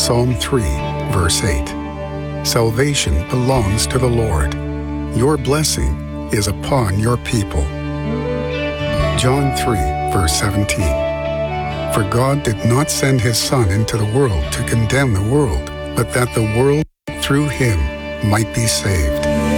Psalm 3, verse 8. Salvation belongs to the Lord. Your blessing is upon your people. John 3, verse 17. For God did not send his Son into the world to condemn the world, but that the world through him might be saved.